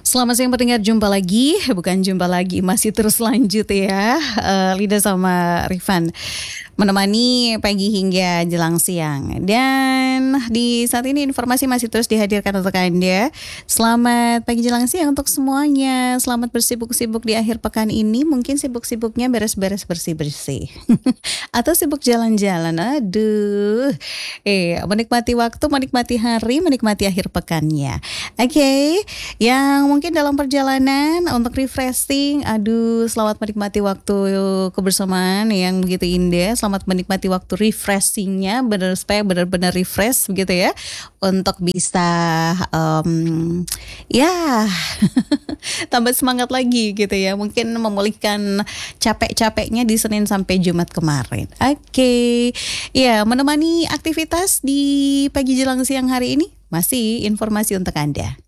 Selamat siang pendengar, jumpa lagi, bukan jumpa lagi, masih terus lanjut ya, Lida sama Rifan menemani pagi hingga jelang siang. Dan di saat ini informasi masih terus dihadirkan untuk Anda. Selamat pagi jelang siang untuk semuanya. Selamat bersibuk-sibuk di akhir pekan ini. Mungkin sibuk-sibuknya beres-beres bersih-bersih. Atau sibuk jalan-jalan. Aduh. Menikmati waktu, menikmati hari, menikmati akhir pekannya. Oke, yang mungkin dalam perjalanan untuk refreshing, aduh, selamat menikmati waktu kebersamaan yang begitu indah. Selamat menikmati waktu refreshingnya, supaya benar-benar refresh begitu ya, untuk bisa ya tambah semangat lagi gitu ya. Mungkin memulihkan capek-capeknya di Senin sampai Jumat kemarin. Oke, ya, menemani aktivitas di pagi jelang siang hari ini masih informasi untuk Anda.